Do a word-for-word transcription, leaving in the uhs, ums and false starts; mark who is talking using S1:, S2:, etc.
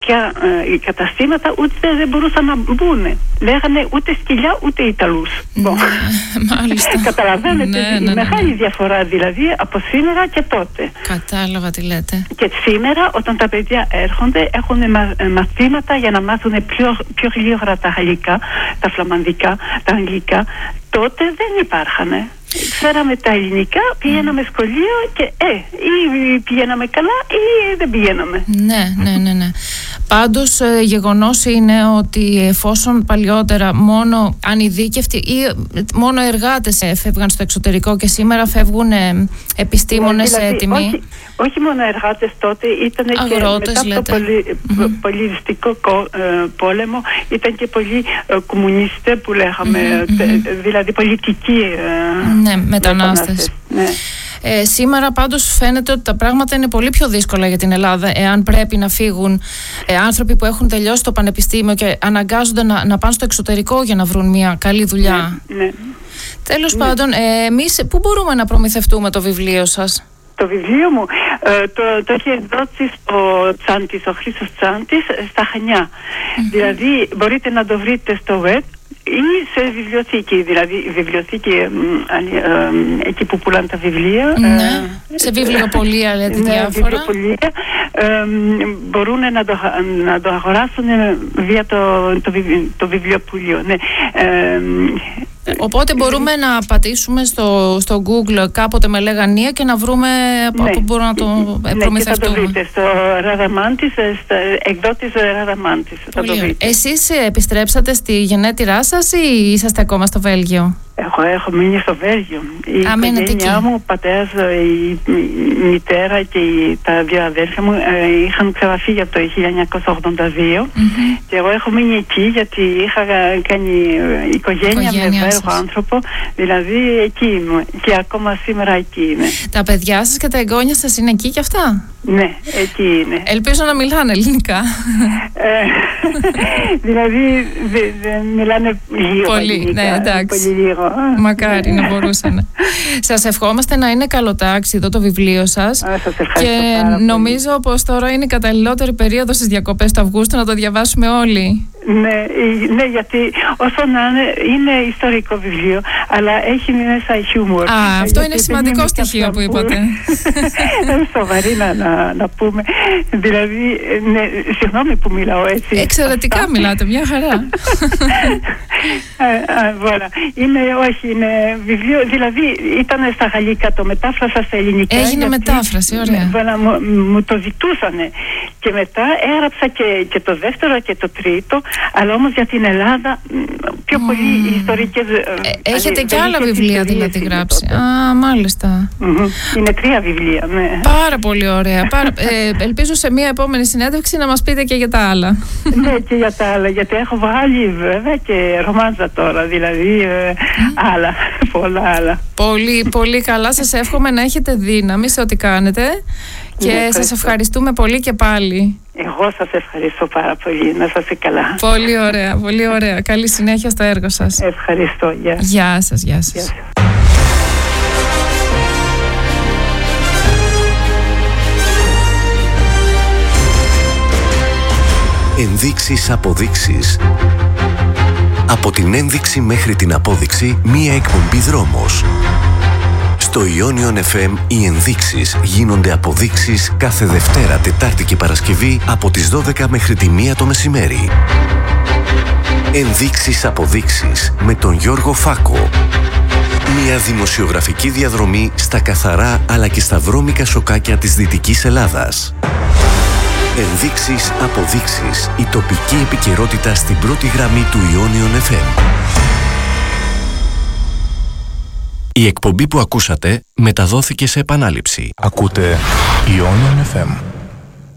S1: ελληνικά ε, οι καταστήματα ούτε δεν μπορούσαν να μπουν. Λέγανε ούτε σκυλιά ούτε Ιταλούς.
S2: Ναι, μάλιστα.
S1: Καταλαβαίνετε
S2: ναι,
S1: η
S2: ναι, ναι,
S1: μεγάλη
S2: ναι.
S1: διαφορά δηλαδή από σήμερα και τότε.
S2: Κατάλαβα τι λέτε.
S1: Και σήμερα όταν τα παιδιά έρχονται έχουν μα, μαθήματα για να μάθουν πιο, πιο γλίγορα τα γαλλικά, τα φλαμανδικά, τα αγγλικά. Τότε δεν υπάρχανε. Ξέραμε τα ελληνικά, πηγαίναμε σχολείο και ε, ή πηγαίναμε καλά ή δεν πηγαίναμε.
S2: Ναι, ναι, ναι, ναι. Πάντως ε, γεγονός είναι ότι εφόσον παλιότερα μόνο ανειδίκευτοι ή μόνο εργάτες έφευγαν στο εξωτερικό και σήμερα φεύγουν ε, επιστήμονες
S1: δηλαδή,
S2: έτοιμοι.
S1: Όχι, όχι μόνο εργάτες τότε, ήταν
S2: αγρότες,
S1: και μετά
S2: λέτε.
S1: το πολυ, mm-hmm. πολιτιστικό ε, πόλεμο, ήταν και πολλοί ε, κομμουνιστές που λέγαμε, mm-hmm. τε, δηλαδή πολιτικοί ε,
S2: ναι, μετανάστες.
S1: Ναι.
S2: Ε, σήμερα πάντως φαίνεται ότι τα πράγματα είναι πολύ πιο δύσκολα για την Ελλάδα εάν πρέπει να φύγουν ε, άνθρωποι που έχουν τελειώσει το πανεπιστήμιο και αναγκάζονται να, να πάνε στο εξωτερικό για να βρουν μια καλή δουλειά.
S1: Ναι, ναι.
S2: Τέλος
S1: ναι.
S2: πάντων, ε, εμείς πού μπορούμε να προμηθευτούμε το βιβλίο σας?
S1: Το βιβλίο μου ε, το, το έχει εκδώσει ο Τσάντης, ο Χρήστος Τσάντης, στα Χανιά. Mm-hmm. Δηλαδή μπορείτε να το βρείτε στο web ή σε βιβλιοθήκη, δηλαδή βιβλιοθήκη ε, ε, ε, εκεί που πουλάνε τα βιβλία.
S2: Ναι, ε, σε βιβλιοπωλεία λέτε
S1: ναι,
S2: διάφορα.
S1: Βιβλιοπωλεία, ε, μπορούν να το, να το αγοράσουν βia το, το, το βιβλιοπωλείο. Ναι. Ε,
S2: Οπότε μπορούμε να πατήσουμε στο, στο Google κάποτε με Λέγανία και να βρούμε
S1: ναι,
S2: από πού μπορούμε να το
S1: ναι,
S2: προμηθευτούμε.
S1: Και θα το βρείτε στο Ραδαμάντης, στο εκδότης Ραδαμάντης.
S2: Εσείς επιστρέψατε στη γενέτειρά σας ή είσαστε ακόμα στο Βέλγιο?
S1: Εγώ έχω μείνει στο Βέλγιο. Η
S2: Α,
S1: οικογένειά μου, ο πατέρας, η, η μητέρα και η, τα δύο αδέρφια μου ε, είχαν ξαφύγει από το χίλια εννιακόσια ογδόντα δύο mm-hmm. και εγώ έχω μείνει εκεί γιατί είχα κάνει οικογένεια, οικογένεια με Βέλγο άνθρωπο, δηλαδή εκεί είμαι και ακόμα σήμερα εκεί είμαι.
S2: Τα παιδιά σας και τα εγγόνια σας είναι εκεί κι αυτά?
S1: Ναι, εκεί είναι.
S2: Ελπίζω να μιλάνε ελληνικά.
S1: Ε, δηλαδή δε, δε, μιλάνε λίγο
S2: πολύ,
S1: ελληνικά,
S2: ναι, εντάξει.
S1: Πολύ λίγο.
S2: Μακάρι να μπορούσαν. Σας ευχόμαστε να είναι καλοτάξει εδώ το βιβλίο σας.
S1: Α, σας ευχαριστώ
S2: και
S1: πάρα
S2: νομίζω
S1: πολύ.
S2: πως τώρα είναι η καταλληλότερη περίοδος στις διακοπές του Αυγούστου να το διαβάσουμε όλοι.
S1: Ναι, ναι, γιατί όσο να είναι, είναι ιστορικό βιβλίο, αλλά έχει μέσα χιούμορ.
S2: Α, αυτό είναι σημαντικό στοιχείο που είπατε.
S1: Σοβαρή να, να, να πούμε. Δηλαδή, ναι, συγγνώμη που μιλάω έτσι.
S2: Εξαιρετικά αυτά. Μιλάτε, μια χαρά.
S1: Voilà. Είναι, όχι, είναι βιβλίο, δηλαδή ήταν στα γαλλικά, το μετάφρασα στα ελληνικά.
S2: Έγινε γιατί, μετάφραση, ωραία.
S1: Voilà, μου, μου το ζητούσανε. Και μετά έγραψα και, και το δεύτερο και το τρίτο, αλλά όμως για την Ελλάδα πιο mm. πολύ ιστορικές...
S2: Ε, έχετε και άλλα βιβλία δηλαδή γράψει. Α, μάλιστα.
S1: Mm-hmm. Είναι τρία βιβλία, ναι.
S2: Πάρα πολύ ωραία. Πάρα, ε, ελπίζω σε μια επόμενη συνέντευξη να μας πείτε και για τα άλλα.
S1: Ναι, και για τα άλλα, γιατί έχω βγάλει βέβαια και ρομάντζα τώρα, δηλαδή ε, mm. άλλα, πολλά άλλα.
S2: Πολύ, πολύ καλά. Σας εύχομαι να έχετε δύναμη σε ό,τι κάνετε και ναι, σας ευχαριστούμε πολύ και πάλι.
S1: Εγώ σας ευχαριστώ πάρα πολύ. Να σας είστε καλά.
S2: Πολύ ωραία, πολύ ωραία. Καλή συνέχεια στο έργο σας.
S1: Ευχαριστώ. Γεια,
S2: γεια σας, γεια σας.
S1: Γεια σας.
S3: Ενδείξεις, αποδείξεις. Από την ένδειξη μέχρι την απόδειξη, μία εκπομπή δρόμος. Στο Ionion εφ εμ οι ενδείξεις γίνονται αποδείξεις κάθε Δευτέρα, Τετάρτη και Παρασκευή από τις δώδεκα μέχρι τη μία το μεσημέρι. Ενδείξεις, αποδείξεις με τον Γιώργο Φάκο. Μια δημοσιογραφική διαδρομή στα καθαρά αλλά και στα βρώμικα σοκάκια της Δυτικής Ελλάδας. Ενδείξεις, αποδείξεις. Η τοπική επικαιρότητα στην πρώτη γραμμή του Ionion εφ εμ. Η εκπομπή που ακούσατε μεταδόθηκε σε επανάληψη.
S4: Ακούτε Ionion εφ εμ.